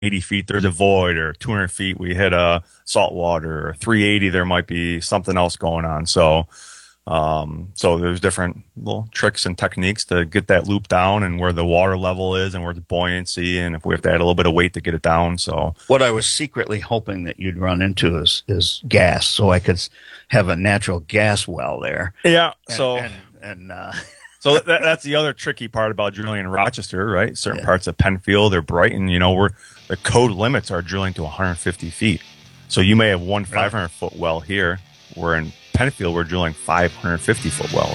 80 feet, there's a void, or 200 feet, we hit a saltwater, or 380, there might be something else going on. So there's different little tricks and techniques to get that loop down, and where the water level is, and where the buoyancy, and if we have to add a little bit of weight to get it down. So what I was secretly hoping that you'd run into is gas, so I could have a natural gas well there. Yeah. So that's the other tricky part about drilling in Rochester, right? Certain parts of Penfield or Brighton, the code limits are drilling to 150 feet. So you may have one 500-foot well here, where in Penfield we're drilling 550-foot wells.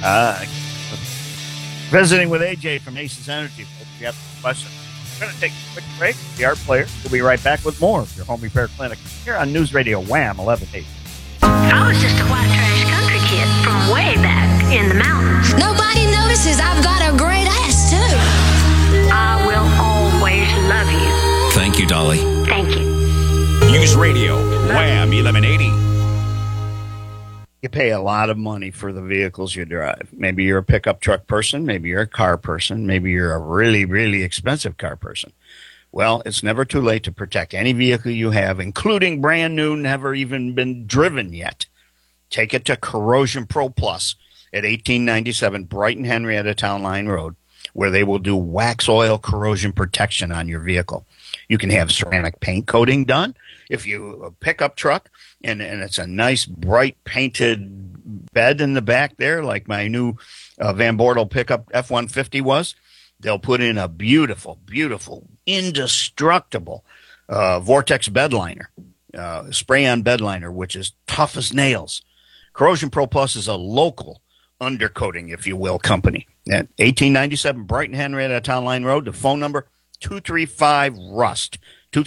Visiting with AJ from Aces Energy. If you have some questions, we're going to take a quick break. The Art Player. We'll be right back with more of your home repair clinic here on News Radio Wham 1180. I was just a white trash country kid from way back in the mountains. Nobody notices I've got a great ass, too. I will always love you. Thank you, Dolly. Thank you. News Radio, Wham 1180. You pay a lot of money for the vehicles you drive. Maybe you're a pickup truck person. Maybe you're a car person. Maybe you're a really, really expensive car person. Well, it's never too late to protect any vehicle you have, including brand new, never even been driven yet. Take it to Corrosion Pro Plus at 1897 Brighton Henrietta Town Line Road, where they will do wax oil corrosion protection on your vehicle. You can have ceramic paint coating done. If you a pickup truck and it's a nice bright painted bed in the back there, like my new Van Bortle pickup F-150 was, they'll put in a beautiful, beautiful, indestructible Vortex bed liner, spray-on bed liner, which is tough as nails. Corrosion Pro Plus is a local undercoating, if you will, company. At 1897 Brighton Henrietta Town Line Road, the phone number 235-RUST,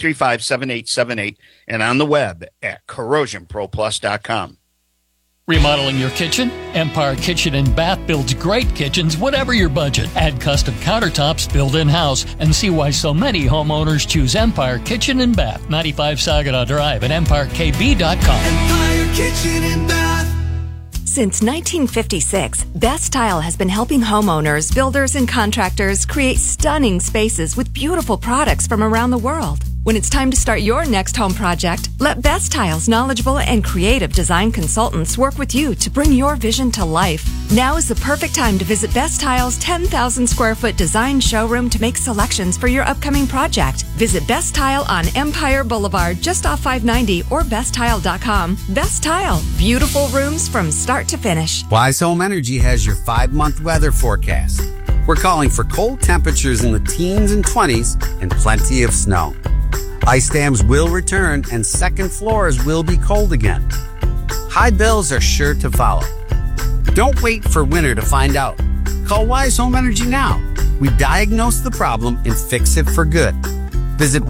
235-7878, and on the web at corrosionproplus.com. Remodeling your kitchen? Empire Kitchen and Bath builds great kitchens, whatever your budget. Add custom countertops built in-house and see why so many homeowners choose Empire Kitchen and Bath. 95 Saginaw Drive at EmpireKB.com. Empire Kitchen and Bath. Since 1956, Best Tile has been helping homeowners, builders, and contractors create stunning spaces with beautiful products from around the world. When it's time to start your next home project, let Best Tile's knowledgeable and creative design consultants work with you to bring your vision to life. Now is the perfect time to visit Best Tile's 10,000 square foot design showroom to make selections for your upcoming project. Visit Best Tile on Empire Boulevard just off 590 or besttile.com. Best Tile, beautiful rooms from start to finish. Wise Home Energy has your 5-month weather forecast. We're calling for cold temperatures in the teens and 20s and plenty of snow. Ice dams will return and second floors will be cold again. High bills are sure to follow. Don't wait for winter to find out. Call Wise Home Energy now. We diagnose the problem and fix it for good. Visit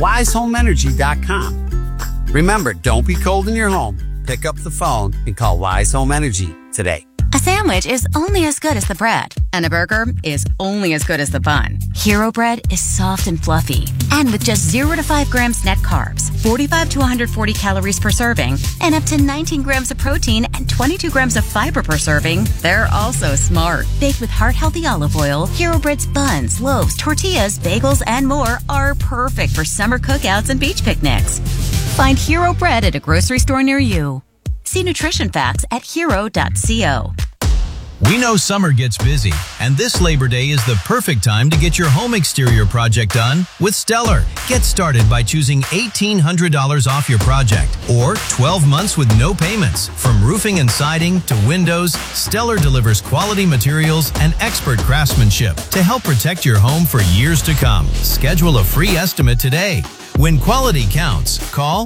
wisehomeenergy.com. Remember, don't be cold in your home. Pick up the phone and call Wise Home Energy today. A sandwich is only as good as the bread, and a burger is only as good as the bun. Hero Bread is soft and fluffy, and with just 0 to 5 grams net carbs, 45 to 140 calories per serving, and up to 19 grams of protein and 22 grams of fiber per serving, they're also smart. Baked with heart-healthy olive oil, Hero Bread's buns, loaves, tortillas, bagels, and more are perfect for summer cookouts and beach picnics. Find Hero Bread at a grocery store near you. See nutrition facts at hero.co. We know summer gets busy, and this Labor Day is the perfect time to get your home exterior project done with Stellar. Get started by choosing $1,800 off your project or 12 months with no payments. From roofing and siding to windows, Stellar delivers quality materials and expert craftsmanship to help protect your home for years to come. Schedule a free estimate today. When quality counts, call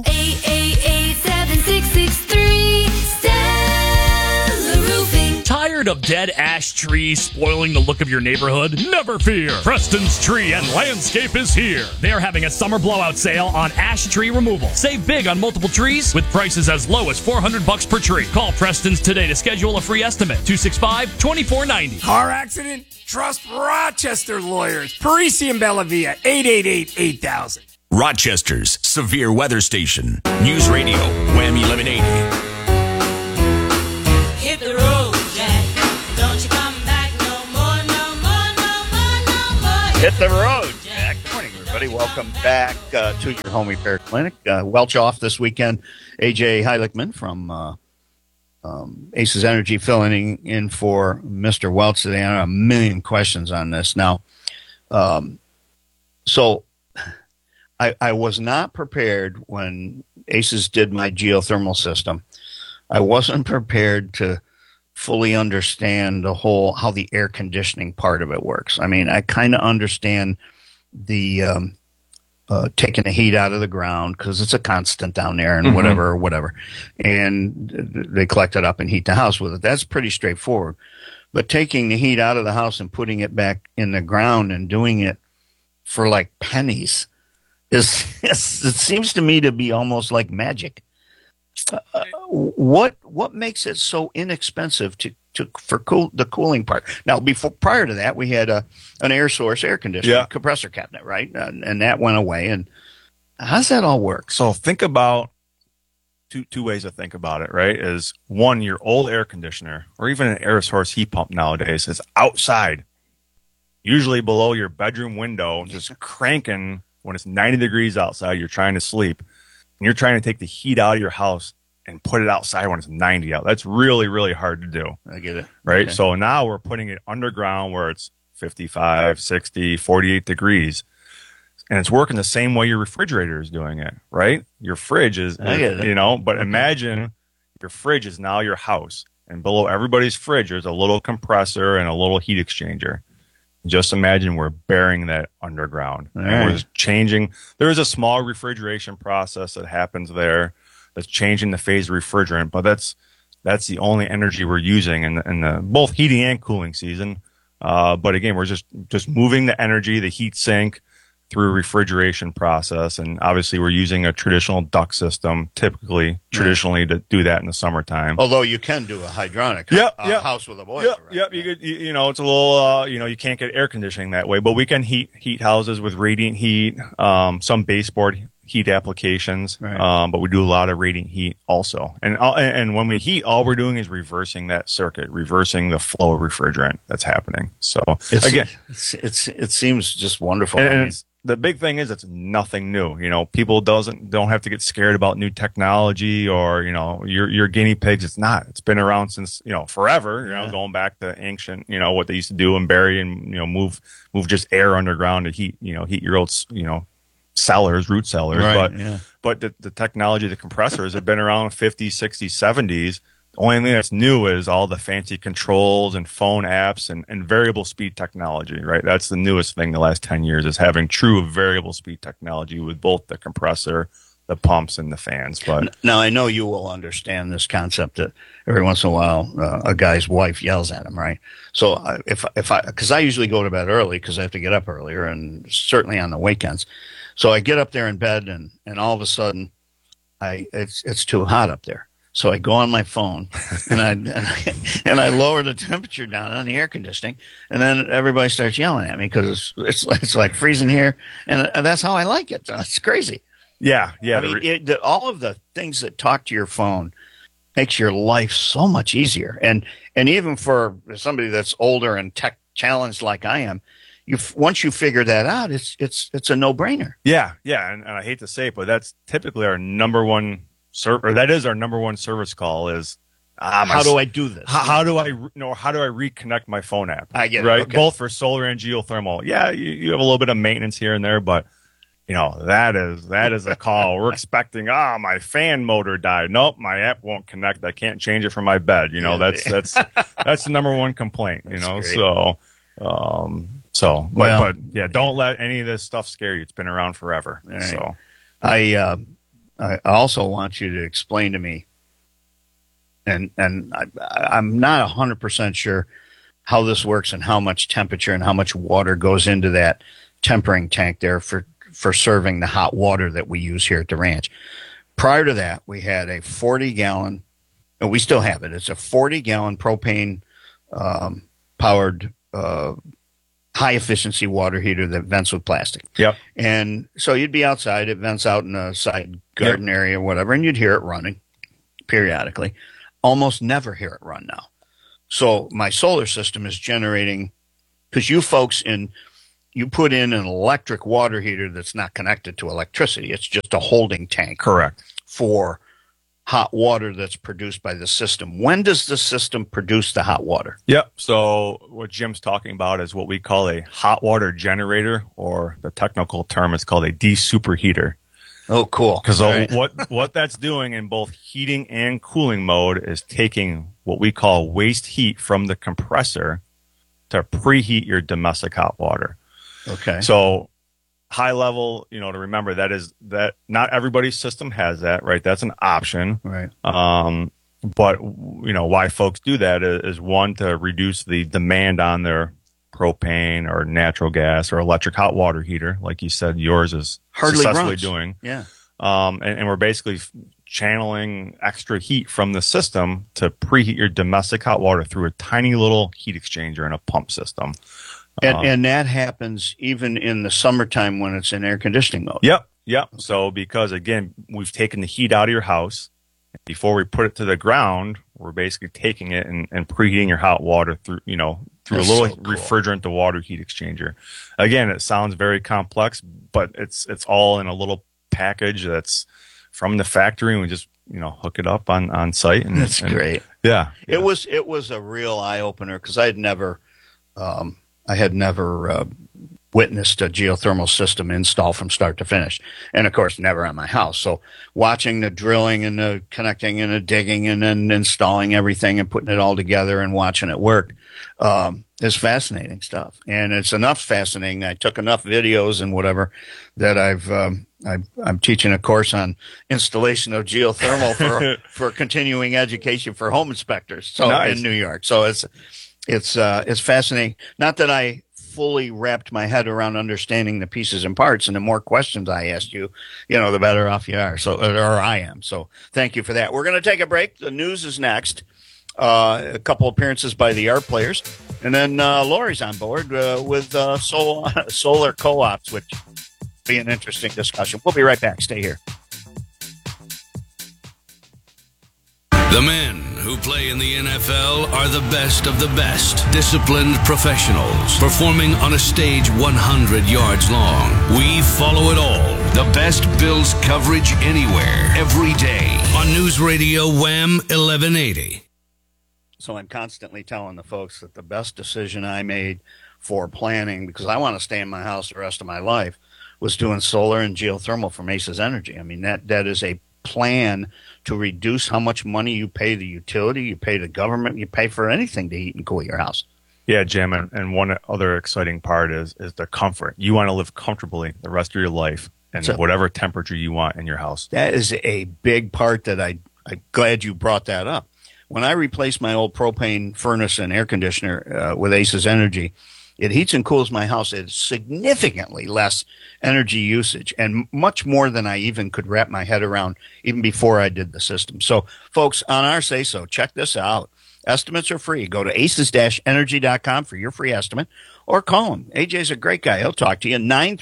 888-7663 Stellar Roofing. Tired of dead ash trees spoiling the look of your neighborhood? Never fear. Preston's Tree and Landscape is here. They are having a summer blowout sale on ash tree removal. Save big on multiple trees with prices as low as $400 per tree. Call Preston's today to schedule a free estimate. 265-2490. Car accident? Trust Rochester Lawyers. Parisi and Bellavia. 888-8000. Rochester's Severe Weather Station. News Radio, Wham 1180. Hit the road, Jack. Don't you come back no more, no more, no more, no more. Hit the road, Jack. Good morning, everybody. everybody. Welcome back to your home repair clinic. Welch off this weekend. AJ Heiligman from Aces Energy filling in for Mr. Welch today. I have a million questions on this. Now, so I was not prepared when Aces did my geothermal system. I wasn't prepared to fully understand how the air conditioning part of it works. I mean, I kind of understand the taking the heat out of the ground because it's a constant down there and whatever. And they collect it up and heat the house with it. That's pretty straightforward. But taking the heat out of the house and putting it back in the ground and doing it for like pennies it seems to me to be almost like magic. What makes it so inexpensive for the cooling part? Now, prior to that, we had an air source air conditioner compressor cabinet, right? And that went away. And how's that all work? So think about two ways to think about it, right? Is one, your old air conditioner or even an air source heat pump nowadays is outside, usually below your bedroom window, just cranking when it's 90 degrees outside. You're trying to sleep. And you're trying to take the heat out of your house and put it outside when it's 90 out. That's really, really hard to do. I get it. Right? Okay. So now we're putting it underground where it's 55, 60, 48 degrees. And it's working the same way your refrigerator is doing it, right? Your fridge is, but imagine your fridge is now your house. And below everybody's fridge, there's a little compressor and a little heat exchanger. Just imagine we're burying that underground. All and right. we're just changing. There is a small refrigeration process that happens there that's changing the phase of refrigerant, but that's the only energy we're using in the both heating and cooling season. But again, we're just moving the energy, the heat sink through a refrigeration process. And obviously we're using a traditional duct system, traditionally to do that in the summertime. Although you can do a hydronic house with a boiler. Yep, right? yep. You could, it's a little, you can't get air conditioning that way, but we can heat houses with radiant heat, some baseboard heat applications, Right. but we do a lot of radiant heat also. And when we heat, all we're doing is reversing that circuit, reversing the flow of refrigerant that's happening. So again, it seems just wonderful. and the big thing is it's nothing new. People don't have to get scared about new technology or, your guinea pigs. It's not. It's been around since, forever, going back to ancient, what they used to do and bury and, move just air underground to heat your old, cellars, root cellars. Right, but the technology, the compressors have been around 50s, 60s, 70s. The only thing that's new is all the fancy controls and phone apps and variable speed technology, right? That's the newest thing the last 10 years is having true variable speed technology with both the compressor, the pumps, and the fans. But now I know you will understand this concept that every once in a while a guy's wife yells at him, right? So because I usually go to bed early because I have to get up earlier and certainly on the weekends. So I get up there in bed and all of a sudden it's too hot up there. So I go on my phone and I lower the temperature down on the air conditioning, and then everybody starts yelling at me because it's like freezing here, and that's how I like it. It's crazy. Yeah. I mean, all of the things that talk to your phone makes your life so much easier, and even for somebody that's older and tech challenged like I am, once you figure that out, it's a no brainer. Yeah, and I hate to say it, but that's typically our number one. That is our number one service call is how do I do this? How do I reconnect my phone app? I get it. Right, Okay. both for solar and geothermal. Yeah, you have a little bit of maintenance here and there, but that is a call. We're expecting my fan motor died. Nope, my app won't connect. I can't change it from my bed. That's the number one complaint. But yeah, don't let any of this stuff scare you. It's been around forever. Right. So I also want you to explain to me, and I'm not 100% sure how this works and how much temperature and how much water goes into that tempering tank there for serving the hot water that we use here at the ranch. Prior to that, we had a 40-gallon, and we still have it. It's a 40-gallon propane powered high-efficiency water heater that vents with plastic. Yep. And so you'd be outside. It vents out in a side garden area or whatever, and you'd hear it running periodically. Almost never hear it run now. So my solar system is generating, because you folks in you put in an electric water heater that's not connected to electricity. It's just a holding tank. Correct. For hot water that's produced by the system. When does the system produce the hot water? Yep. So what Jim's talking about is what we call a hot water generator, or the technical term is called a de-superheater. Oh, cool. Because what that's doing in both heating and cooling mode is taking what we call waste heat from the compressor to preheat your domestic hot water. Okay. So high level, to remember that not everybody's system has that, right? That's an option. Right. But why folks do that is one, to reduce the demand on their propane or natural gas or electric hot water heater, like you said, yours is hardly successfully runs. doing. Yeah. And we're basically channeling extra heat from the system to preheat your domestic hot water through a tiny little heat exchanger and a pump system. And that happens even in the summertime when it's in air conditioning mode. Yep. So because, again, we've taken the heat out of your house. Before we put it to the ground, we're basically taking it and preheating your hot water through a little refrigerant to water heat exchanger. Again, it sounds very complex, but it's all in a little package that's from the factory, and we just hook it up on site. And that's great. Yeah. It was a real eye opener, because I had never witnessed a geothermal system install from start to finish, and of course never on my house. So watching the drilling and the connecting and the digging and then installing everything and putting it all together and watching it work is fascinating stuff. And it's enough fascinating. I took enough videos and whatever that I'm teaching a course on installation of geothermal for continuing education for home inspectors. So nice. In New York. So it's fascinating. Not that I fully wrapped my head around understanding the pieces and parts, and the more questions I asked you, the better off you are. Or I am. So thank you for that. We're going to take a break. The news is next. A couple appearances by the art players, and then Lori's on board with solar co-ops, which will be an interesting discussion. We'll be right back. Stay here. The men who play in the NFL are the best of the best. Disciplined professionals performing on a stage 100 yards long. We follow it all. The best Bills coverage anywhere, every day. On News Radio Wham 1180. So I'm constantly telling the folks that the best decision I made for planning, because I want to stay in my house the rest of my life, was doing solar and geothermal from Aces Energy. I mean, that is a plan to reduce how much money you pay the utility, you pay the government, you pay for anything to heat and cool your house. Yeah, Jim, and one other exciting part is the comfort. You want to live comfortably the rest of your life and whatever temperature you want in your house. That is a big part that I'm glad you brought that up. When I replaced my old propane furnace and air conditioner with Aces Energy, it heats and cools my house at significantly less energy usage, and much more than I even could wrap my head around even before I did the system. So, folks, on our say-so, check this out. Estimates are free. Go to aces-energy.com for your free estimate, or call him. AJ's a great guy. He'll talk to you.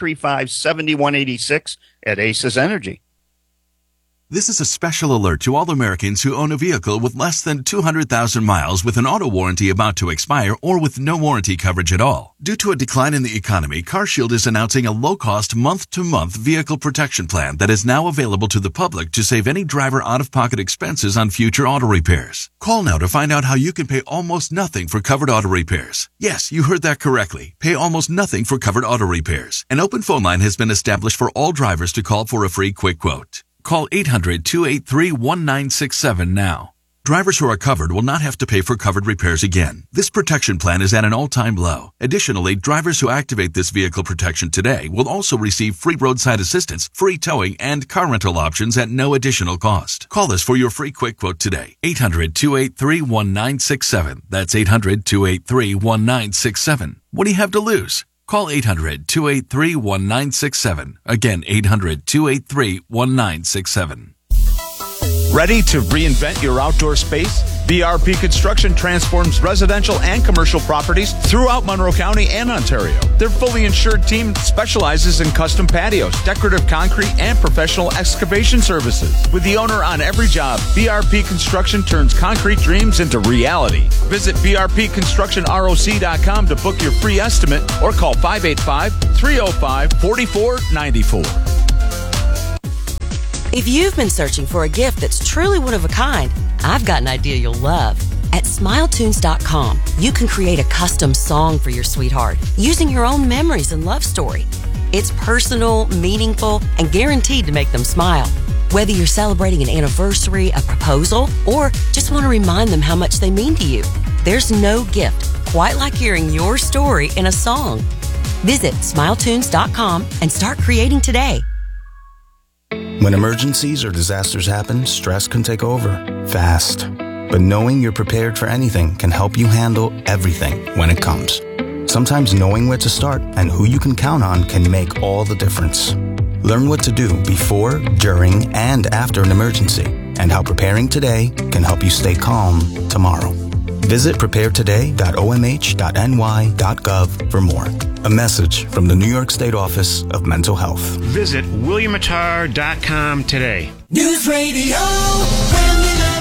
935-7186 at Aces Energy. This is a special alert to all Americans who own a vehicle with less than 200,000 miles with an auto warranty about to expire or with no warranty coverage at all. Due to a decline in the economy, CarShield is announcing a low-cost month-to-month vehicle protection plan that is now available to the public to save any driver out-of-pocket expenses on future auto repairs. Call now to find out how you can pay almost nothing for covered auto repairs. Yes, you heard that correctly. Pay almost nothing for covered auto repairs. An open phone line has been established for all drivers to call for a free quick quote. Call 800-283-1967 now. Drivers who are covered will not have to pay for covered repairs again. This protection plan is at an all-time low. Additionally, drivers who activate this vehicle protection today will also receive free roadside assistance, free towing, and car rental options at no additional cost. Call us for your free quick quote today. 800-283-1967. That's 800-283-1967. What do you have to lose? Call 800-283-1967. Again, 800-283-1967. Ready to reinvent your outdoor space? BRP Construction transforms residential and commercial properties throughout Monroe County and Ontario. Their fully insured team specializes in custom patios, decorative concrete, and professional excavation services. With the owner on every job, BRP Construction turns concrete dreams into reality. Visit brpconstructionroc.com to book your free estimate or call 585-305-4494. If you've been searching for a gift that's truly one of a kind, I've got an idea you'll love. At SmileTunes.com, you can create a custom song for your sweetheart using your own memories and love story. It's personal, meaningful, and guaranteed to make them smile. Whether you're celebrating an anniversary, a proposal, or just want to remind them how much they mean to you, there's no gift quite like hearing your story in a song. Visit SmileTunes.com and start creating today. When emergencies or disasters happen, stress can take over fast. But knowing you're prepared for anything can help you handle everything when it comes. Sometimes knowing where to start and who you can count on can make all the difference. Learn what to do before, during, and after an emergency, and how preparing today can help you stay calm tomorrow. Visit preparetoday.omh.ny.gov for more. A message from the New York State Office of Mental Health. Visit williamatar.com today. News Radio, Wham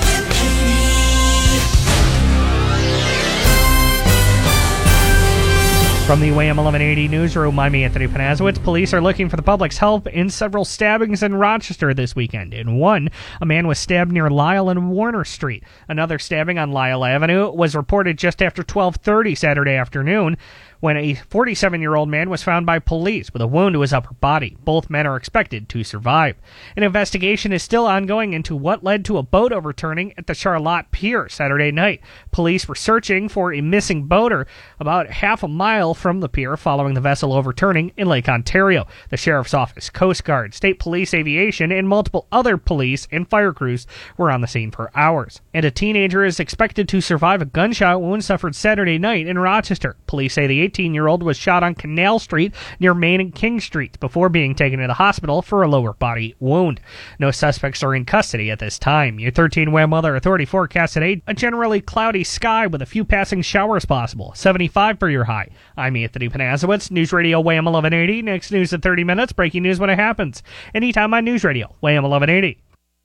1180. From the Wham 1180 newsroom, I'm Anthony Panazowitz. Police are looking for the public's help in several stabbings in Rochester this weekend. In one, a man was stabbed near Lyle and Warner Street. Another stabbing on Lyle Avenue was reported just after 12:30 Saturday afternoon, when a 47-year-old man was found by police with a wound to his upper body. Both men are expected to survive. An investigation is still ongoing into what led to a boat overturning at the Charlotte Pier Saturday night. Police were searching for a missing boater about half a mile from the pier following the vessel overturning in Lake Ontario. The Sheriff's Office, Coast Guard, State Police Aviation, and multiple other police and fire crews were on the scene for hours. And a teenager is expected to survive a gunshot wound suffered Saturday night in Rochester. Police say the 18-year-old was shot on Canal Street near Main and King Streets before being taken to the hospital for a lower body wound. No suspects are in custody at this time. Your 13 Wham Weather Authority forecast today, a generally cloudy sky with a few passing showers possible. 75 for your high. I'm Anthony Panazowitz, News Radio Wham 1180. Next news in 30 minutes. Breaking news when it happens. Anytime on News Radio Wham 1180.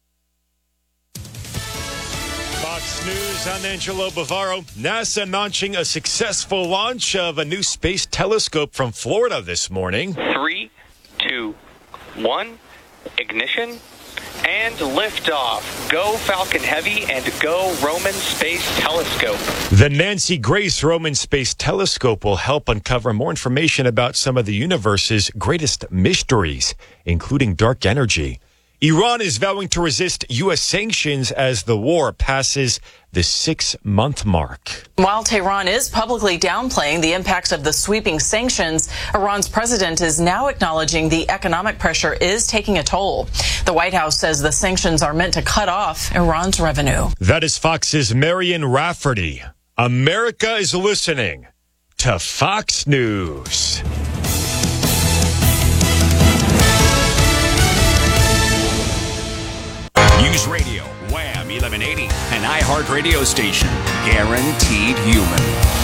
News, I'm Angelo Bavaro. NASA launching a successful launch of a new space telescope from Florida this morning. 3, 2, 1, ignition, and liftoff. Go Falcon Heavy and go Roman Space Telescope. The Nancy Grace Roman Space Telescope will help uncover more information about some of the universe's greatest mysteries, including dark energy. Iran is vowing to resist U.S. sanctions as the war passes the 6-month mark. While Tehran is publicly downplaying the impacts of the sweeping sanctions, Iran's president is now acknowledging the economic pressure is taking a toll. The White House says the sanctions are meant to cut off Iran's revenue. That is Fox's Marion Rafferty. America is listening to Fox News. News Radio, Wham 1180, an iHeart radio station, guaranteed human.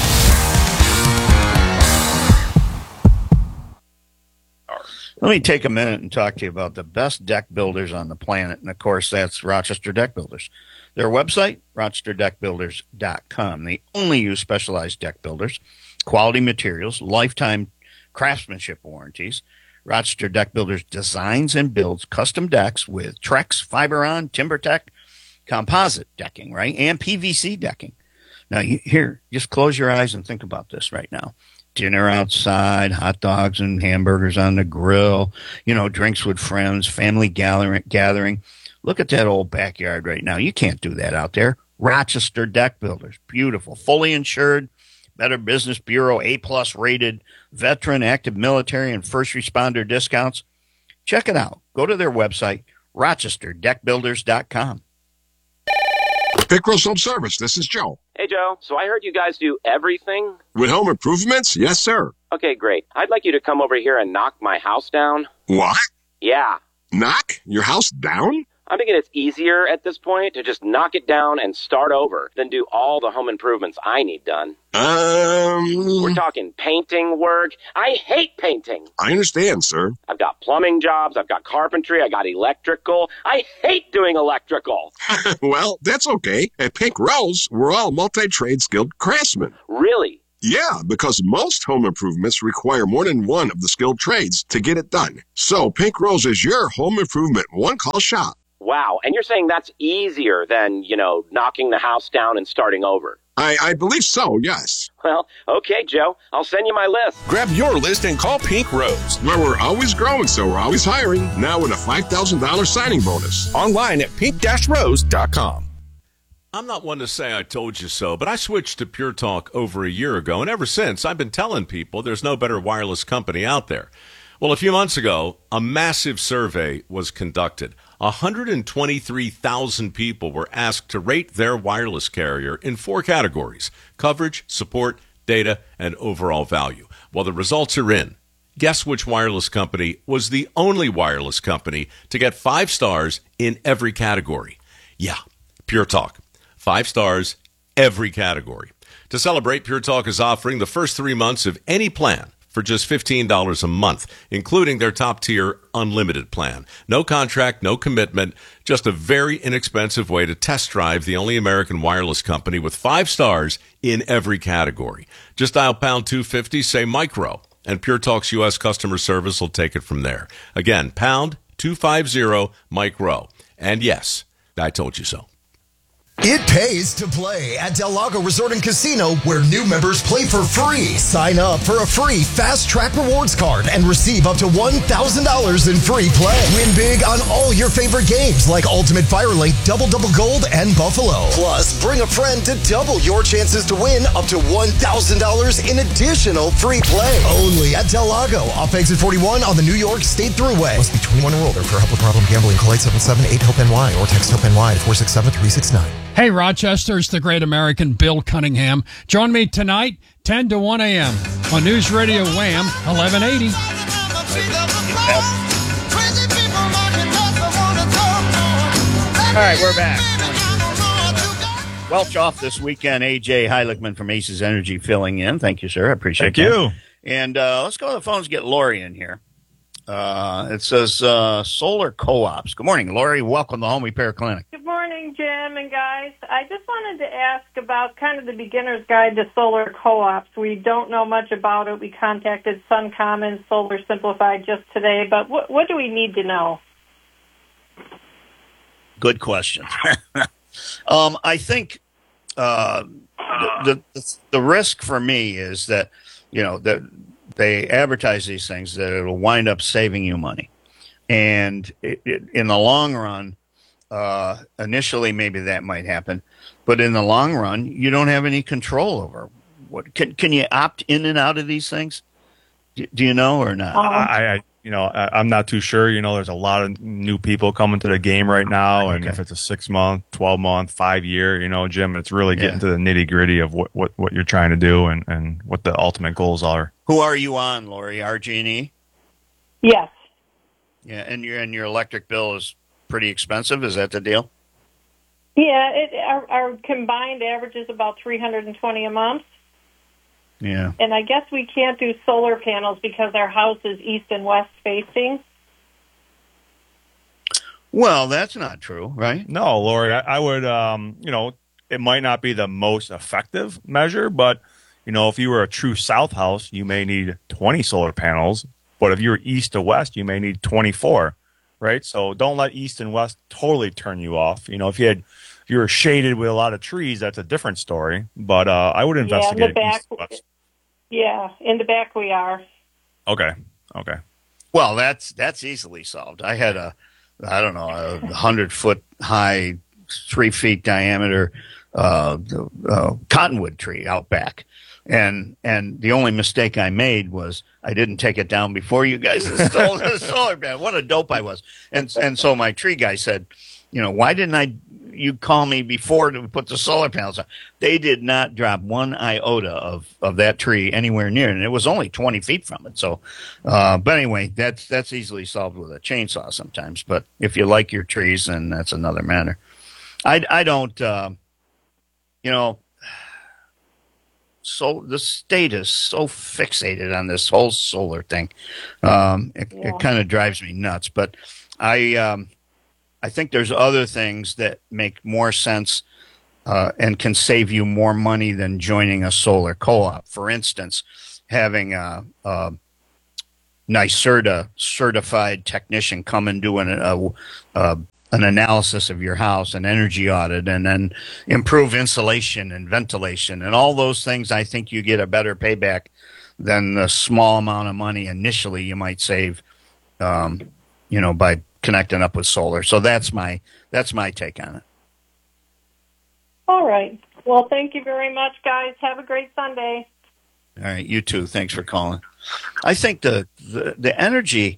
Let me take a minute and talk to you about the best deck builders on the planet. And, of course, that's Rochester Deck Builders. Their website, rochesterdeckbuilders.com. They only use specialized deck builders, quality materials, lifetime craftsmanship warranties. Rochester Deck Builders designs and builds custom decks with Trex, Fiberon, TimberTech, composite decking, right, and PVC decking. Now, here, just close your eyes and think about this right now. Dinner outside, hot dogs and hamburgers on the grill, drinks with friends, family gathering. Look at that old backyard right now. You can't do that out there. Rochester Deck Builders, beautiful, fully insured, Better Business Bureau, A+ rated, veteran, active military, and first responder discounts. Check it out. Go to their website, rochesterdeckbuilders.com. Pickrell's Home Service. This is Joe. Hey, Joe. So I heard you guys do everything. With home improvements? Yes, sir. Okay, great. I'd like you to come over here and knock my house down. What? Yeah. Knock your house down? I'm thinking it's easier at this point to just knock it down and start over than do all the home improvements I need done. We're talking painting work. I hate painting. I understand, sir. I've got plumbing jobs. I've got carpentry. I got electrical. I hate doing electrical. Well, that's okay. At Pink Rose, we're all multi-trade skilled craftsmen. Really? Yeah, because most home improvements require more than one of the skilled trades to get it done. So Pink Rose is your home improvement one-call shop. Wow. And you're saying that's easier than, knocking the house down and starting over? I believe so, yes. Well, okay, Joe. I'll send you my list. Grab your list and call Pink Rose. Well, we're always growing, so we're always hiring. Now with a $5,000 signing bonus. Online at pink-rose.com. I'm not one to say I told you so, but I switched to Pure Talk over a year ago, and ever since, I've been telling people there's no better wireless company out there. Well, a few months ago, a massive survey was conducted. 123,000 people were asked to rate their wireless carrier in 4 categories: coverage, support, data, and overall value. Well, the results are in. Guess which wireless company was the only wireless company to get 5 stars in every category? Yeah, Pure Talk. 5 stars, every category. To celebrate, Pure Talk is offering the first 3 months of any plan for just $15 a month, including their top-tier unlimited plan. No contract, no commitment, just a very inexpensive way to test drive the only American wireless company with 5 stars in every category. Just dial pound 250, say micro, and Pure Talk's U.S. customer service will take it from there. Again, pound 250 micro. And yes, I told you so. It pays to play at Del Lago Resort and Casino, where new members play for free. Sign up for a free Fast Track Rewards card and receive up to $1,000 in free play. Win big on all your favorite games like Ultimate Firelink, Double Double Gold, and Buffalo. Plus, bring a friend to double your chances to win up to $1,000 in additional free play. Only at Del Lago, off exit 41 on the New York State Thruway. Must be 21 or older. For help with problem gambling, call 877-8-HOPE-NY or text HOPE-NY to 467-369. Hey, Rochester, it's the great American Bill Cunningham. Join me tonight, 10 to 1 a.m. on News Radio Wham 1180. All right, we're back. Welch off this weekend. A.J. Heiligman from Aces Energy filling in. Thank you, sir. I appreciate Thank that. you. And let's go to the phones and get Lori in here. It says Solar Co-ops. Good morning, Lori. Welcome to Home Repair Clinic. Good morning, Jim and guys. I just wanted to ask about kind of the beginner's guide to solar co-ops. We don't know much about it. We contacted SunCom and Solar Simplified just today, but what do we need to know? Good question. I think the risk for me is that, that they advertise these things that it'll wind up saving you money. And in the long run, initially maybe that might happen, but in the long run, you don't have any control over what. Can you opt in and out of these things? Do you know or not? I'm not too sure. There's a lot of new people coming to the game right now, and if it's a 6-month, 12-month, 5-year, Jim, it's really getting to the nitty gritty of what you're trying to do and what the ultimate goals are. Who are you on, Lori? RG&E? Yes. Yeah, and your electric bill is pretty expensive. Is that the deal? Yeah, our combined average is about $320 a month. Yeah. And I guess we can't do solar panels because our house is east and west facing. Well, that's not true, right? No, Lori, I would, it might not be the most effective measure, but, if you were a true south house, you may need 20 solar panels, but if you're east to west, you may need 24, right? So don't let east and west totally turn you off. If you were shaded with a lot of trees, that's a different story, but I would investigate east to west. Yeah, in the back we are. Okay. Well, that's easily solved. I had a 100-foot high, 3 feet diameter cottonwood tree out back, and the only mistake I made was I didn't take it down before you guys installed the solar panel. What a dope I was! And so my tree guy said, why didn't I you call me before to put the solar panels on. They did not drop one iota of that tree anywhere near, and it was only 20 feet from it. So, but anyway, that's easily solved with a chainsaw sometimes. But if you like your trees, then that's another matter. I don't, so the state is so fixated on this whole solar thing. It kind of drives me nuts. But I think there's other things that make more sense and can save you more money than joining a solar co-op. For instance, having a NYSERDA certified technician come and do an analysis of your house, an energy audit, and then improve insulation and ventilation and all those things. I think you get a better payback than the small amount of money initially you might save, by connecting up with solar. So that's my take on it. All right. Well, thank you very much, guys. Have a great Sunday. All right. You too. Thanks for calling. I think the energy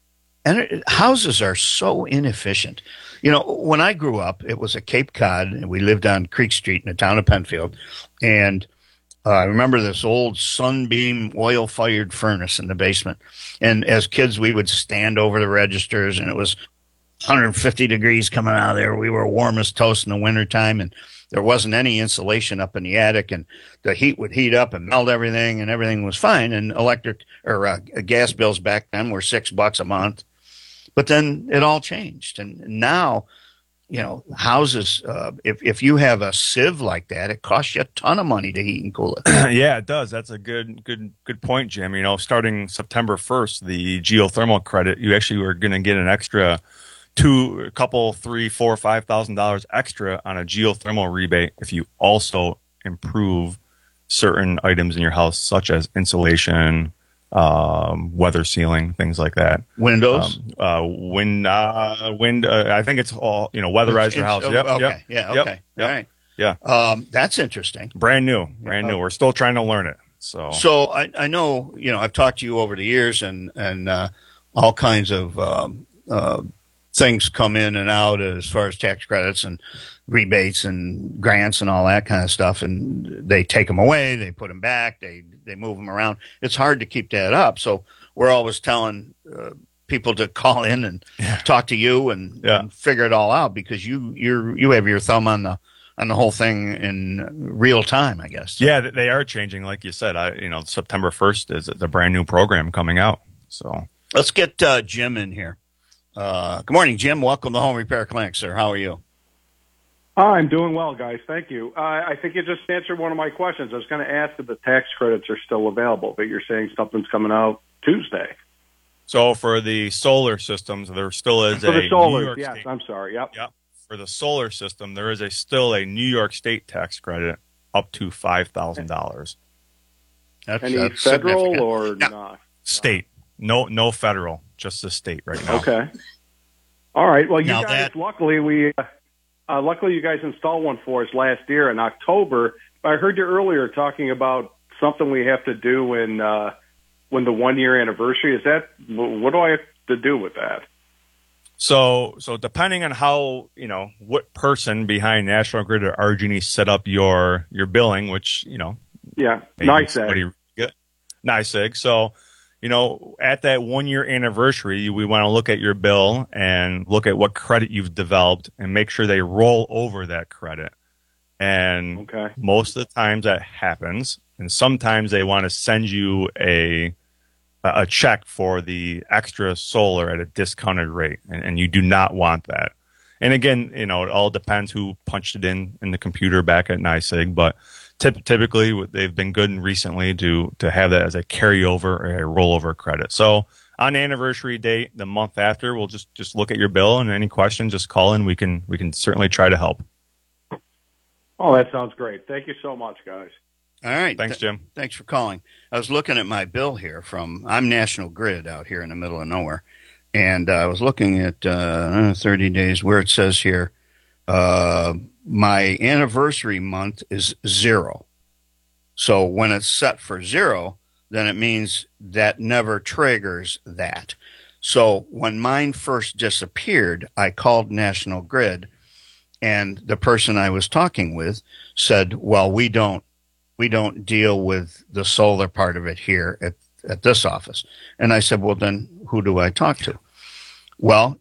houses are so inefficient. When I grew up, it was a Cape Cod, and we lived on Creek Street in the town of Penfield. And I remember this old Sunbeam oil-fired furnace in the basement. And as kids, we would stand over the registers, and it was 150 degrees coming out of there. We were warm as toast in the wintertime, and there wasn't any insulation up in the attic, and the heat would heat up and melt everything, and everything was fine. And electric or gas bills back then were $6 a month. But then it all changed. And now, houses, if you have a sieve like that, it costs you a ton of money to heat and cool it. Yeah, it does. That's a good point, Jim. Starting September 1st, the geothermal credit, you actually were going to get an extra $3,000, $4,000, $5,000 extra on a geothermal rebate if you also improve certain items in your house, such as insulation, weather sealing, things like that. Windows, wind. I think it's all weatherize your house. Yep. Okay. Yep. Yeah. Yep. Okay. Yep. All right. Yeah. That's interesting. Brand new. We're still trying to learn it. So I know I've talked to you over the years, and all kinds of things come in and out as far as tax credits and rebates and grants and all that kind of stuff, and they take them away, they put them back, they move them around. It's hard to keep that up, so we're always telling people to call in and talk to you and figure it all out, because you have your thumb on the whole thing in real time, I guess. Yeah, they are changing, like you said. September 1st is the brand new program coming out. So let's get Jim in here. Good morning, Jim. Welcome to Home Repair Clinic, sir. How are you? I'm doing well, guys. Thank you. I think you just answered one of my questions. I was going to ask if the tax credits are still available, but you're saying something's coming out Tuesday. So for the solar systems, there still is for a the solar. New York Yes, State. I'm sorry. Yep. For the solar system, there is still a New York State tax credit up to $5,000. Any federal or not? State. No federal. Just the state right now. Okay. All right. Well, you guys, luckily you guys installed one for us last year in October. I heard you earlier talking about something we have to do when the 1 year anniversary. Is that, what do I have to do with that? So depending on how, what person behind National Grid or RG&E set up your billing, which, Yeah, NYSEG. NYSEG. So, at that 1 year anniversary, we want to look at your bill and look at what credit you've developed and make sure they roll over that credit. And most of the times that happens. And sometimes they want to send you a check for the extra solar at a discounted rate. And you do not want that. And again, it all depends who punched it in the computer back at NYSEG, but typically they've been good recently to have that as a carryover or a rollover credit. So on the anniversary date, the month after, we'll just look at your bill, and any questions, just call in. We can certainly try to help. Oh, that sounds great. Thank you so much, guys. All right. Thanks, Jim. Thanks for calling. I was looking at my bill here I'm National Grid out here in the middle of nowhere. And I was looking at 30 days where it says here, my anniversary month is 0. So when it's set for 0, then it means that never triggers that. So when mine first disappeared, I called National Grid, And the person I was talking with said, well, we don't deal with the solar part of it here at this office. And I said, well, then who do I talk to? Well,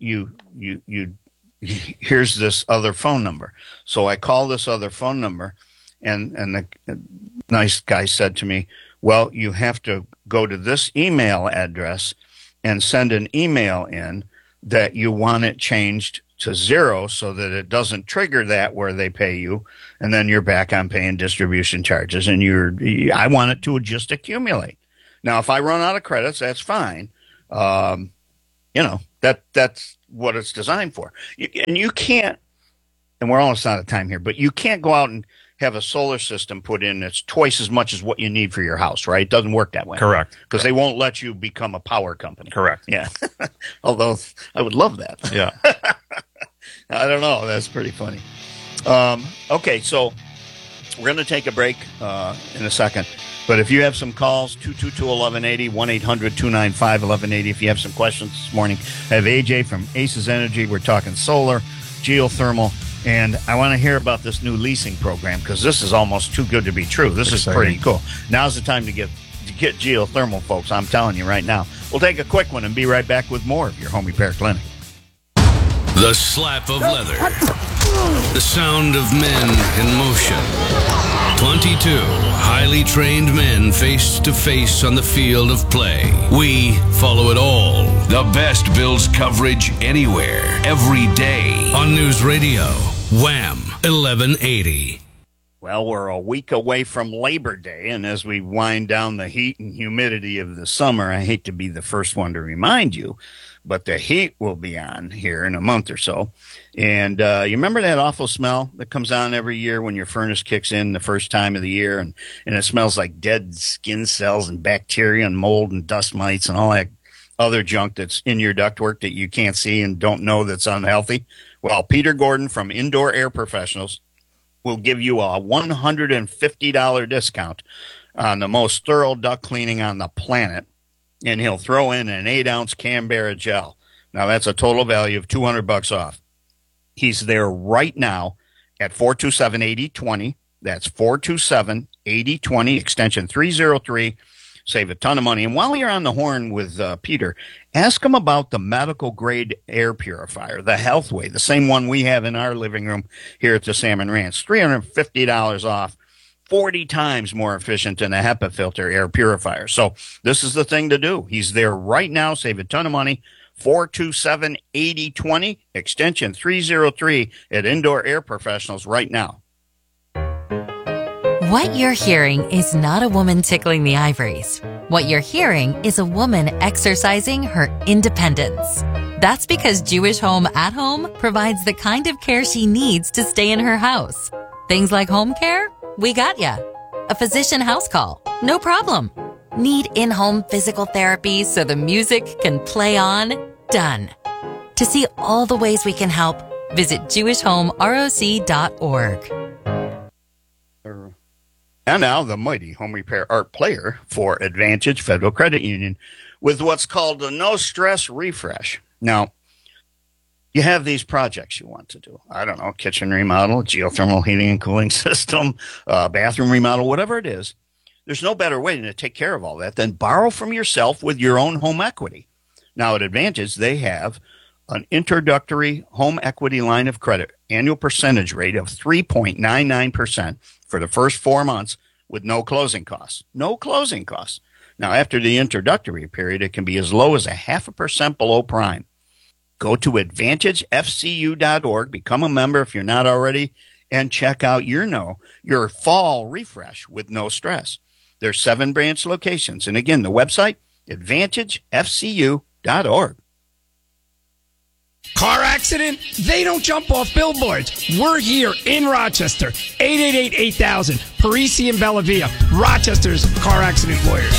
here's this other phone number. So I call this other phone number, and the nice guy said to me, well, you have to go to this email address and send an email in that you want it changed to 0 so that it doesn't trigger that where they pay you, and then you're back on paying distribution charges, and I want it to just accumulate. Now, if I run out of credits, that's fine. That's what it's designed for. And you can't, and we're almost out of time here, but you can't go out and have a solar system put in that's twice as much as what you need for your house, right? It doesn't work that way. Correct. Because they won't let you become a power company. Correct. Yeah. Although I would love that. Yeah. I don't know. That's pretty funny. Okay, so we're going to take a break in a second. But if you have some calls, 222-1180, 1-800-295-1180. If you have some questions this morning, I have AJ from Aces Energy. We're talking solar, geothermal, and I want to hear about this new leasing program because this is almost too good to be true. This is pretty cool. Now's the time to get geothermal, folks. I'm telling you right now. We'll take a quick one and be right back with more of your Home Repair Clinic. The slap of leather. The sound of men in motion. 22 highly trained men face to face on the field of play. We follow it all. The best Bills coverage anywhere, every day. On News Radio, Wham! 1180. Well, we're a week away from Labor Day, and as we wind down the heat and humidity of the summer, I hate to be the first one to remind you, but the heat will be on here in a month or so. And you remember that awful smell that comes on every year when your furnace kicks in the first time of the year, and it smells like dead skin cells and bacteria and mold and dust mites and all that other junk that's in your ductwork that you can't see and don't know that's unhealthy? Well, Peter Gordon from Indoor Air Professionals will give you a $150 discount on the most thorough duct cleaning on the planet, and he'll throw in an 8-ounce Canberra gel. Now, that's a total value of $200 off. He's there right now at 427-8020. That's 427-8020, extension 303. Save a ton of money. And while you're on the horn with Peter, ask him about the medical-grade air purifier, the Healthway, the same one we have in our living room here at the Salmon Ranch. $350 off, 40 times more efficient than a HEPA filter air purifier. So this is the thing to do. He's there right now. Save a ton of money. 427-8020, extension 303 at Indoor Air Professionals right now. What you're hearing is not a woman tickling the ivories. What you're hearing is a woman exercising her independence. That's because Jewish Home at Home provides the kind of care she needs to stay in her house. Things like home care? We got ya. A physician house call? No problem. Need in-home physical therapy so the music can play on? Done. To see all the ways we can help, visit jewishhomeroc.org. And now the mighty Home Repair Art Player for Advantage Federal Credit Union with what's called the No Stress Refresh. Now, you have these projects you want to do. I don't know, kitchen remodel, geothermal heating and cooling system, bathroom remodel, whatever it is. There's no better way to take care of all that than borrow from yourself with your own home equity. Now, at Advantage, they have an introductory home equity line of credit, annual percentage rate of 3.99% for the first 4 months with no closing costs. No closing costs. Now, after the introductory period, it can be as low as 0.5% below prime. Go to AdvantageFCU.org, become a member if you're not already, and check out your fall refresh with no stress. There's 7 branch locations. And again, the website, AdvantageFCU.org. Car accident? They don't jump off billboards. We're here in Rochester. 888-8000. Parisi and Bellavia. Rochester's car accident lawyers.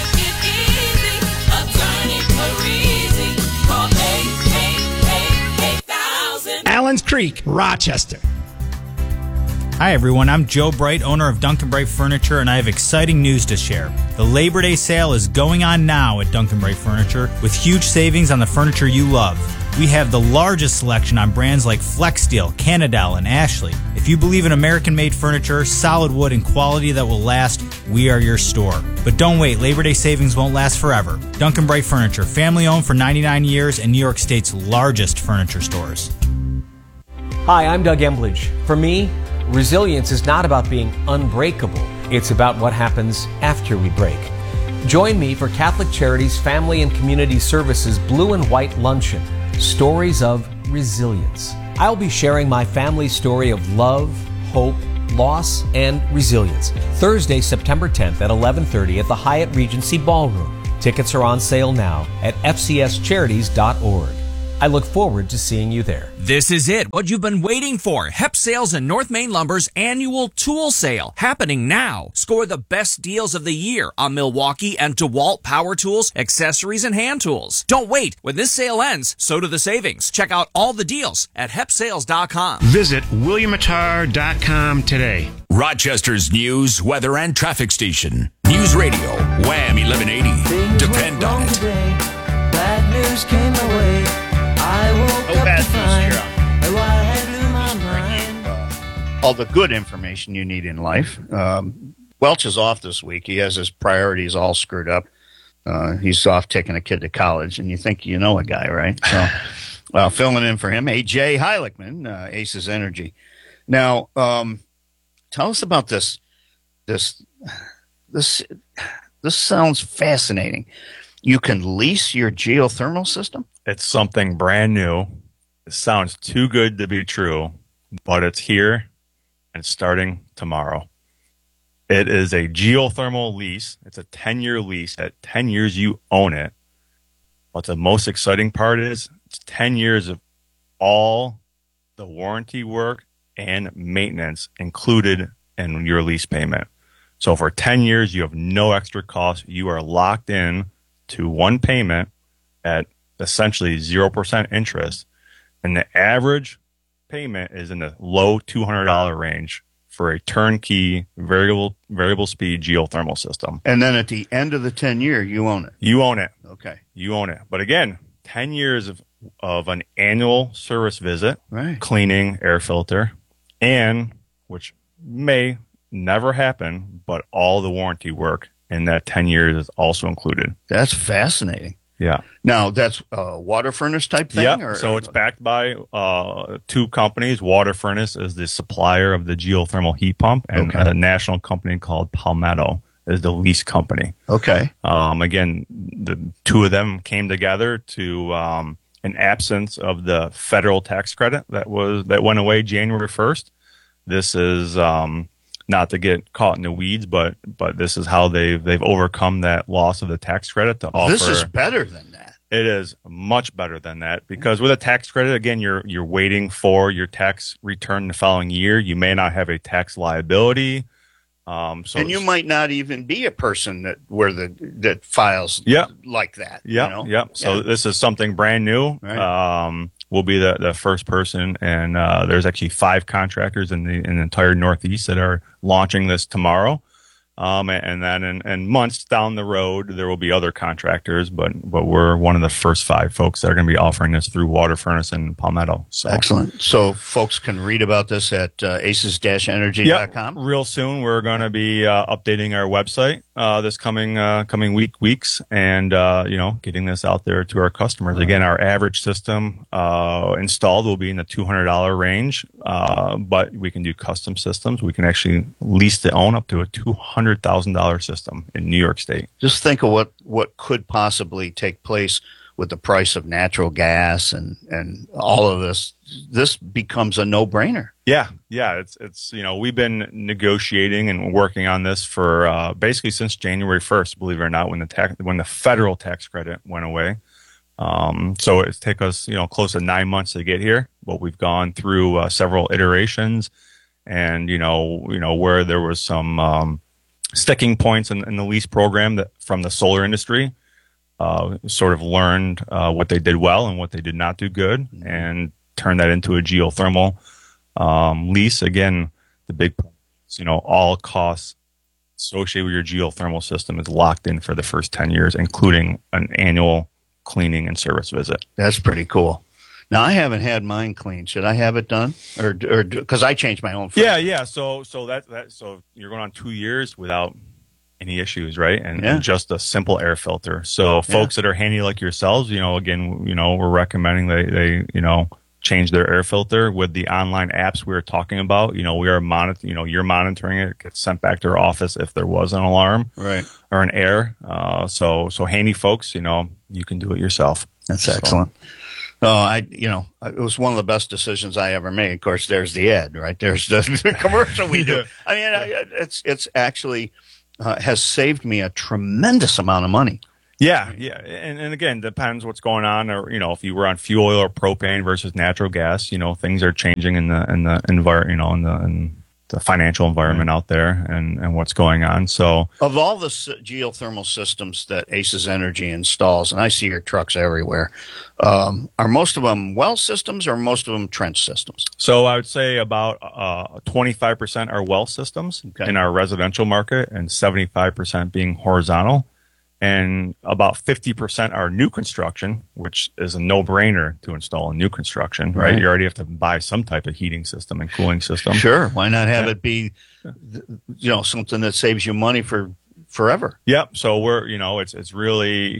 Allen's Creek, Rochester. Hi everyone, I'm Joe Bright, owner of Duncan Bright Furniture, and I have exciting news to share. The Labor Day sale is going on now at Duncan Bright Furniture with huge savings on the furniture you love. We have the largest selection on brands like FlexSteel, Canadel, and Ashley. If you believe in American-made furniture, solid wood, and quality that will last, we are your store. But don't wait, Labor Day savings won't last forever. Duncan Bright Furniture, family-owned for 99 years and New York State's largest furniture stores. Hi, I'm Doug Embledge. For me, resilience is not about being unbreakable. It's about what happens after we break. Join me for Catholic Charities Family and Community Services Blue and White Luncheon, Stories of Resilience. I'll be sharing my family's story of love, hope, loss, and resilience. Thursday, September 10th at 11:30 at the Hyatt Regency Ballroom. Tickets are on sale now at fcscharities.org. I look forward to seeing you there. This is it, what you've been waiting for. Hep Sales and North Main Lumber's annual tool sale, happening now. Score the best deals of the year on Milwaukee and DeWalt power tools, accessories, and hand tools. Don't wait. When this sale ends, so do the savings. Check out all the deals at hepsales.com. Visit williamatar.com today. Rochester's news, weather, and traffic station. News Radio, Wham 1180. Depend on it. Bad news came my way. I woke up to find I had blew my mind. All the good information you need in life. Welch is off this week. He has his priorities all screwed up. He's off taking a kid to college, and you think you know a guy, right? So, filling in for him, A.J. Heiligman, Aces Energy. Now, tell us about this. This sounds fascinating. You can lease your geothermal system? It's something brand new. It sounds too good to be true, but it's here and it's starting tomorrow. It is a geothermal lease. It's a 10-year lease. At 10 years, you own it. But the most exciting part is it's 10 years of all the warranty work and maintenance included in your lease payment. So for 10 years, you have no extra cost. You are locked in to one payment at essentially 0% interest. And the average payment is in the low $200 range for a turnkey variable speed geothermal system. And then at the end of the 10-year, you own it. You own it. Okay. You own it. But again, 10 years of an annual service visit, right, cleaning, air filter, and which may never happen, but all the warranty work in that 10 years is also included. That's fascinating. Yeah. Now, that's a water furnace type thing? Yeah. So it's backed by two companies. Water Furnace is the supplier of the geothermal heat pump, and a national company called Palmetto is the lease company. Okay. Again, the two of them came together to an absence of the federal tax credit that went away January 1st. This is not to get caught in the weeds, but this is how they've overcome that loss of the tax credit to offer. This is better than that. It is much better than that, because with a tax credit, again, you're waiting for your tax return the following year. You may not have a tax liability. And you might not even be a person that files like that. Yeah, you know? So this is something brand new. Right. We'll be the first person, and there's actually 5 contractors in the entire Northeast that are launching this tomorrow. And then in months down the road, there will be other contractors, but we're one of the first 5 folks that are going to be offering this through Water Furnace and Palmetto. So. Excellent. So folks can read about this at aces-energy.com. Real soon, we're going to be updating our website this coming weeks, and getting this out there to our customers. Again, our average system installed will be in the $200 range, but we can do custom systems. We can actually lease to own up to a $200,000 system in New York State. Just think of what could possibly take place with the price of natural gas and all of this. This becomes a no-brainer. Yeah. It's we've been negotiating and working on this for basically since January 1st, believe it or not, when the federal tax credit went away. So it's taken us close to 9 months to get here, but we've gone through several iterations, and where there was some sticking points in the lease program that from the solar industry. Sort of learned what they did well and what they did not do good, and turned that into a geothermal lease. Again, the big point is, all costs associated with your geothermal system is locked in for the first 10 years, including an annual cleaning and service visit. That's pretty cool. Now, I haven't had mine cleaned. Should I have it done, or because I changed my own? Yeah. So you're going on 2 years without any issues, right? And just a simple air filter. So folks that are handy like yourselves, we're recommending they change their air filter with the online apps we were talking about. We are you're monitoring it. It gets sent back to our office if there was an alarm, right, or an error. So handy folks, you can do it yourself. That's excellent. It was one of the best decisions I ever made. Of course, there's the ad, right? There's the commercial we do. I mean, it's actually has saved me a tremendous amount of money. Yeah. And again, depends what's going on, or, if you were on fuel oil or propane versus natural gas, things are changing in the environment, in the financial environment out there and what's going on. So of all the geothermal systems that Aces Energy installs, and I see your trucks everywhere, are most of them well systems or most of them trench systems? So I would say about 25% are well systems in our residential market, and 75% being horizontal. And about 50% are new construction, which is a no-brainer to install in new construction, right? You already have to buy some type of heating system and cooling system. Sure. Why not have it be, something that saves you money for forever? Yep. So we're, it's really,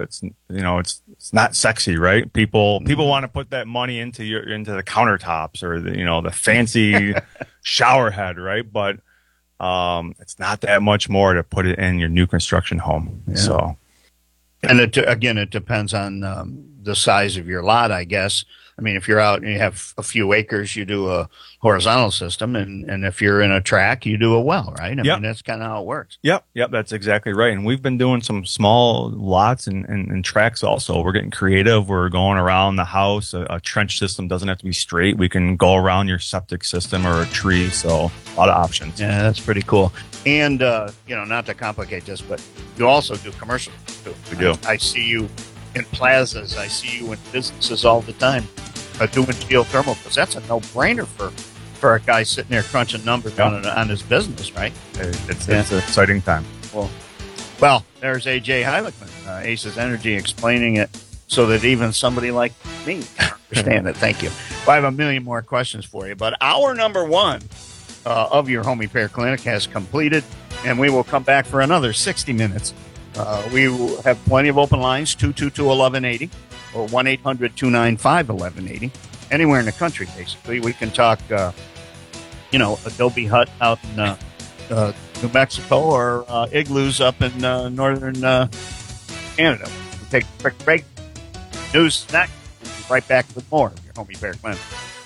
it's not sexy, right? People want to put that money into the countertops or the fancy shower head, right? But it's not that much more to put it in your new construction home. Yeah. So, and it depends on the size of your lot, I guess. I mean, if you're out and you have a few acres, you do a horizontal system, and if you're in a tract, you do a well, right? I mean, that's kind of how it works. Yep, that's exactly right. And we've been doing some small lots and tracts also. We're getting creative. We're going around the house. A trench system doesn't have to be straight. We can go around your septic system or a tree. So a lot of options. Yeah, that's pretty cool. And, not to complicate this, but you also do commercial too. We do. I see you in plazas. I see you in businesses all the time doing geothermal, because that's a no-brainer for a guy sitting there crunching numbers on his business, right? It's an exciting time. Well, there's A.J. Heiligman, Aces Energy, explaining it so that even somebody like me can understand it. Thank you. Well, I have a million more questions for you, but hour number one of your home repair clinic has completed, and we will come back for another 60 minutes. We will have plenty of open lines, 222-1180 or 1-800-295-1180. Anywhere in the country, basically. We can talk, Adobe Hut out in New Mexico, or igloos up in northern Canada. We'll take a quick break. News next. We'll be right back with more of your home repair clinic.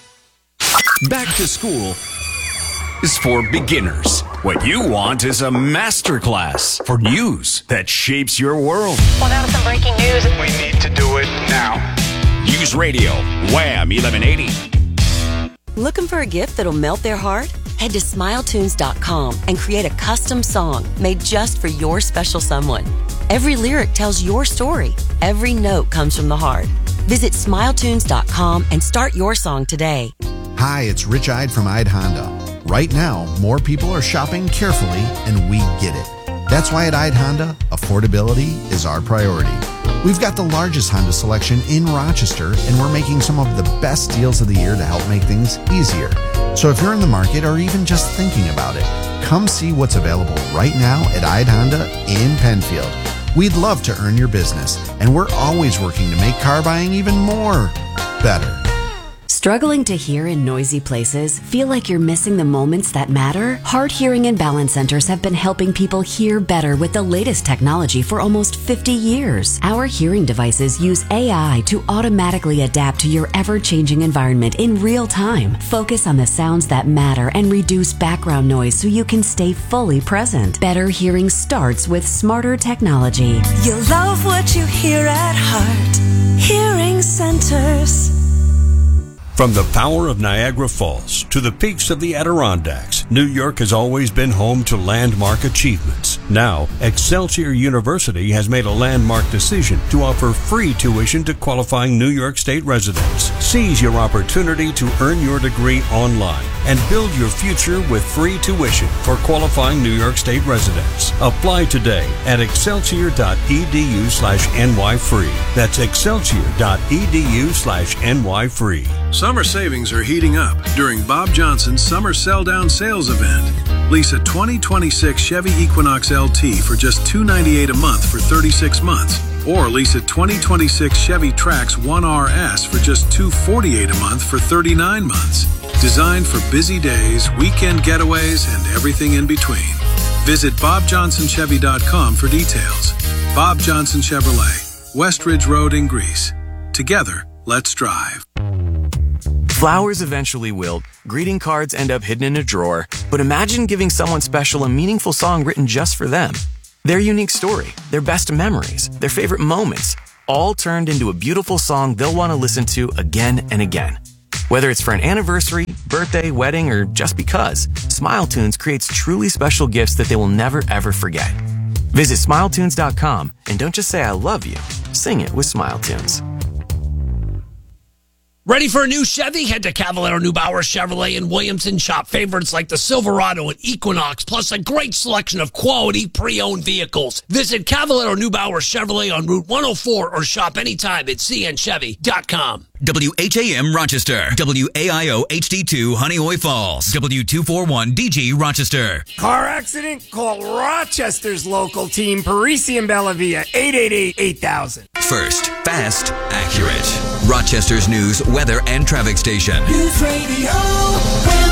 Back to school is for beginners. What you want is a masterclass for news that shapes your world. Well, now some breaking news. We need to do it now. News Radio, Wham 1180. Looking for a gift that'll melt their heart? Head to SmileTunes.com and create a custom song made just for your special someone. Every lyric tells your story. Every note comes from the heart. Visit SmileTunes.com and start your song today. Hi, it's Rich Ide from Ide Honda. Right now, more people are shopping carefully, and we get it. That's why at Ide Honda, affordability is our priority. We've got the largest Honda selection in Rochester, and we're making some of the best deals of the year to help make things easier. So if you're in the market or even just thinking about it, come see what's available right now at Ide Honda in Penfield. We'd love to earn your business, and we're always working to make car buying even more better. Struggling to hear in noisy places? Feel like you're missing the moments that matter? Hard Hearing and Balance Centers have been helping people hear better with the latest technology for almost 50 years. Our hearing devices use AI to automatically adapt to your ever-changing environment in real time. Focus on the sounds that matter and reduce background noise so you can stay fully present. Better hearing starts with smarter technology. You'll love what you hear at Heart Hearing Centers. From the power of Niagara Falls to the peaks of the Adirondacks, New York has always been home to landmark achievements. Now, Excelsior University has made a landmark decision to offer free tuition to qualifying New York State residents. Seize your opportunity to earn your degree online and build your future with free tuition for qualifying New York State residents. Apply today at excelsior.edu/nyfree. That's excelsior.edu/nyfree. Summer savings are heating up during Bob Johnson's Summer Sell Down Sales event. Lease a 2026 Chevy Equinox LT for just $298 a month for 36 months. Or lease a 2026 Chevy Trax 1RS for just $248 a month for 39 months. Designed for busy days, weekend getaways, and everything in between. Visit BobJohnsonChevy.com for details. Bob Johnson Chevrolet, Westridge Road in Greece. Together, let's drive. Flowers eventually wilt, greeting cards end up hidden in a drawer, but imagine giving someone special a meaningful song written just for them. Their unique story, their best memories, their favorite moments, all turned into a beautiful song they'll want to listen to again and again. Whether it's for an anniversary, birthday, wedding, or just because, SmileTunes creates truly special gifts that they will never ever forget. Visit SmileTunes.com and don't just say I love you, sing it with SmileTunes. Ready for a new Chevy? Head to Cavallaro Neubauer Chevrolet in Williamson. Shop favorites like the Silverado and Equinox, plus a great selection of quality pre-owned vehicles. Visit Cavallaro Neubauer Chevrolet on Route 104 or shop anytime at cnchevy.com. WHAM Rochester, WAIO HD2 Honeoye Falls, W241DG Rochester. Car accident? Call Rochester's local team, Parisi and Bellavia, 888-8000. First, fast, accurate. Rochester's news, weather, and traffic station. News Radio WHAM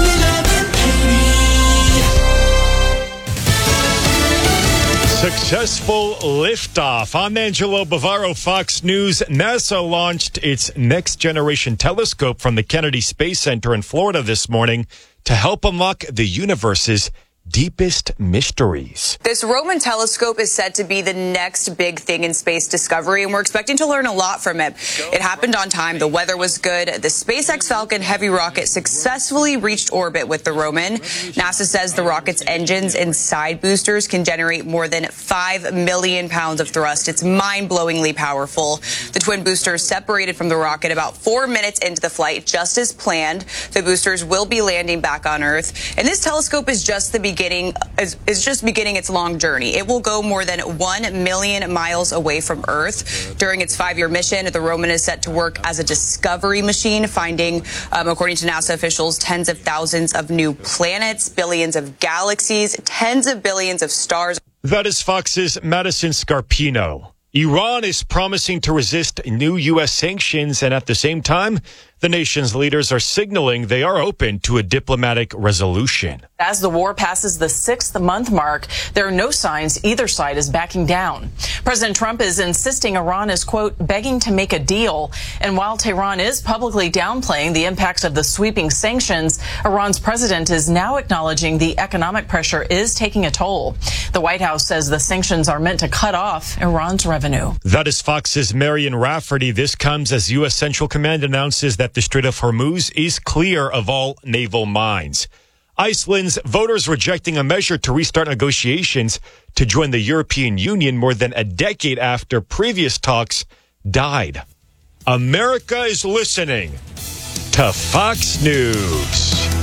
1180. Successful liftoff. I'm Angelo Bavaro, Fox News. NASA launched its Next Generation Telescope from the Kennedy Space Center in Florida this morning to help unlock the universe's deepest mysteries. This Roman telescope is said to be the next big thing in space discovery, and we're expecting to learn a lot from it. It happened on time. The weather was good. The SpaceX Falcon Heavy rocket successfully reached orbit with the Roman. NASA says the rocket's engines and side boosters can generate more than 5 million pounds of thrust. It's mind-blowingly powerful. The twin boosters separated from the rocket about 4 minutes into the flight, just as planned. The boosters will be landing back on Earth, and this telescope is just beginning its long journey. It will go more than 1 million miles away from Earth. During its 5-year mission, the Roman is set to work as a discovery machine, finding, according to NASA officials, tens of thousands of new planets, billions of galaxies, tens of billions of stars. That is Fox's Madison Scarpino. Iran is promising to resist new U.S. sanctions, and at the same time, the nation's leaders are signaling they are open to a diplomatic resolution. As the war passes the 6th-month mark, there are no signs either side is backing down. President Trump is insisting Iran is, quote, begging to make a deal. And while Tehran is publicly downplaying the impacts of the sweeping sanctions, Iran's president is now acknowledging the economic pressure is taking a toll. The White House says the sanctions are meant to cut off Iran's revenue. That is Fox's Marion Rafferty. This comes as U.S. Central Command announces that the Strait of Hormuz is clear of all naval mines. Iceland's voters rejecting a measure to restart negotiations to join the European Union more than a decade after previous talks died. America is listening to Fox News.